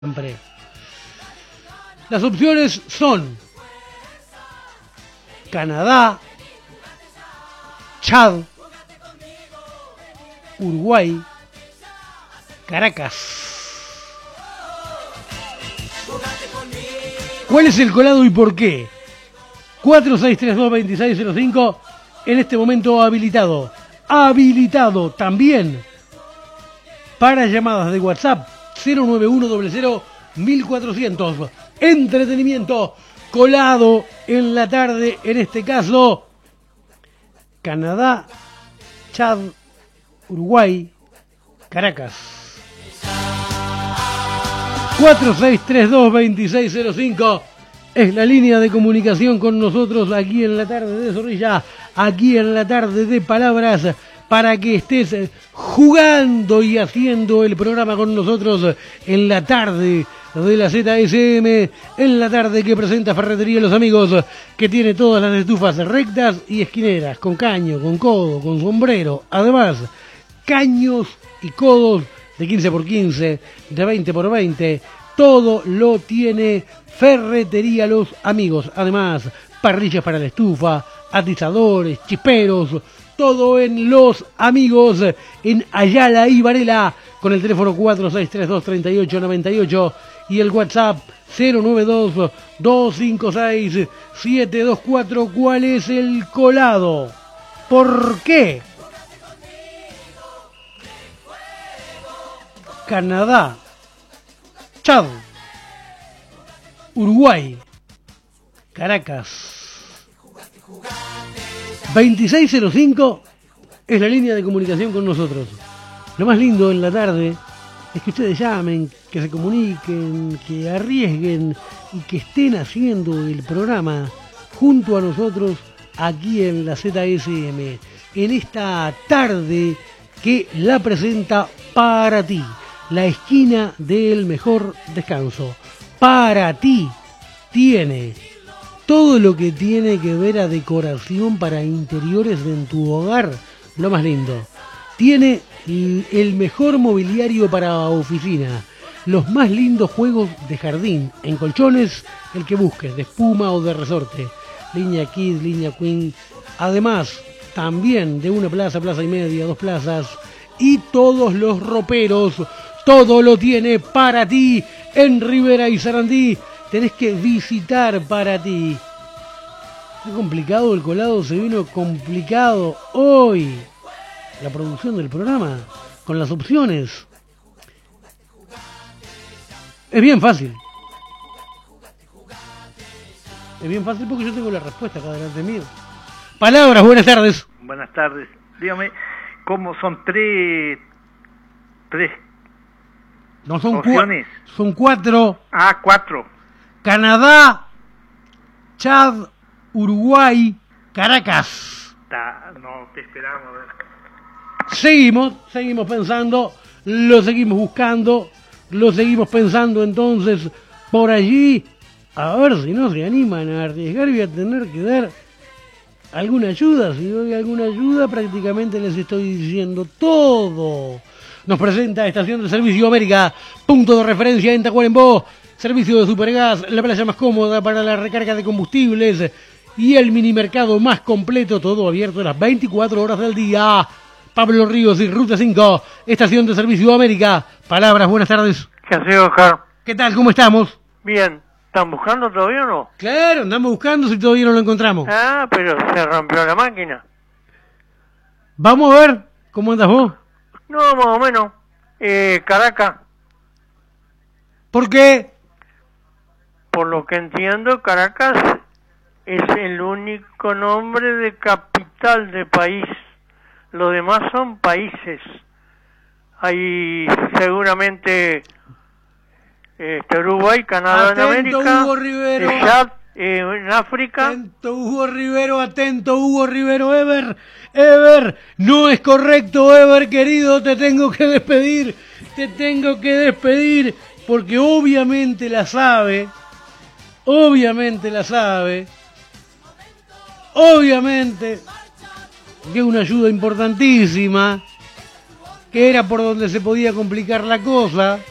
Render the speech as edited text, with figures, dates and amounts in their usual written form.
siempre. Las opciones son Canadá, Chad, Uruguay, Caracas. ¿Cuál es el colado y por qué? 4632-2605 en este momento habilitado. Habilitado también para llamadas de WhatsApp 091001400. Entretenimiento colado en la tarde, en este caso Canadá, Chad, Uruguay, Caracas. 4632-2605 es la línea de comunicación con nosotros aquí en la tarde de Zorrilla, aquí en la tarde de Palabras, para que estés jugando y haciendo el programa con nosotros en la tarde de la ZSM, en la tarde que presenta Ferretería Los Amigos, que tiene todas las estufas rectas y esquineras, con caño, con codo, con sombrero, además caños y codos de 15x15, de 20x20, todo lo tiene Ferretería Los Amigos. Además, parrillas para la estufa, atizadores, chisperos, todo en Los Amigos, en Ayala y Varela, con el teléfono 4632-3898 y el WhatsApp 092-256-724. ¿Cuál es el colado? ¿Por qué? Canadá, Chad, Uruguay, Caracas. 2605 es la línea de comunicación con nosotros. Lo más lindo en la tarde es que ustedes llamen, que se comuniquen, que arriesguen y que estén haciendo el programa junto a nosotros aquí en la ZSM, en esta tarde que la presenta para ti, la esquina del mejor descanso. Para ti tiene todo lo que tiene que ver a decoración para interiores en tu hogar, lo más lindo. Tiene el mejor mobiliario para oficina, los más lindos juegos de jardín, en colchones, el que busques, de espuma o de resorte, línea Kids, línea Queen, además también de una plaza, plaza y media, 2 plazas, y todos los roperos, todo lo tiene para ti en Rivera y Sarandí. Tenés que visitar para ti. Es complicado el colado, se vino complicado hoy la producción del programa con las opciones. Es bien fácil. Es bien fácil porque yo tengo la respuesta acá delante mío. Palabras, buenas tardes. Buenas tardes. Dígame, ¿cómo son tres No, son opciones? Son 4. Ah, 4. Canadá, Chad, Uruguay, Caracas. No, te esperamos. A ver. Seguimos pensando, lo seguimos buscando, lo seguimos pensando entonces por allí. A ver si no se animan a arriesgar, voy a tener que dar alguna ayuda. Si doy alguna ayuda, prácticamente les estoy diciendo todo. Nos presenta Estación de Servicio América, punto de referencia en Tacuarembó. Servicio de Supergas, la playa más cómoda para la recarga de combustibles y el minimercado más completo, todo abierto las 24 horas del día. Pablo Ríos y Ruta 5, Estación de Servicio América. Palabras, buenas tardes. ¿Qué haces, Oscar? ¿Qué tal? ¿Cómo estamos? Bien. ¿Están buscando todavía o no? Claro, andamos buscando si todavía no lo encontramos. Ah, pero se rompió la máquina. Vamos a ver, ¿cómo andas vos? No, más o menos. Caracas. ¿Por qué? Por lo que entiendo, Caracas es el único nombre de capital de país. Los demás son países. Hay seguramente Uruguay, Canadá Atento, en América, Hugo Rivero. Chad en África. Atento, Hugo Rivero, atento, Hugo Rivero. Ever, no es correcto, Ever, querido, te tengo que despedir, porque obviamente la sabe, que es una ayuda importantísima, que era por donde se podía complicar la cosa.